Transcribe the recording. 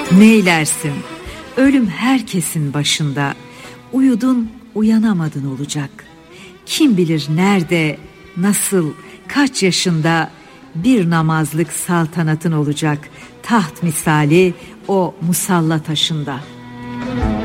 Neylersin? Ölüm herkesin başında. Uyudun, uyanamadın olacak. Kim bilir nerede, nasıl, kaç yaşında bir namazlık saltanatın olacak. Taht misali o musalla taşında.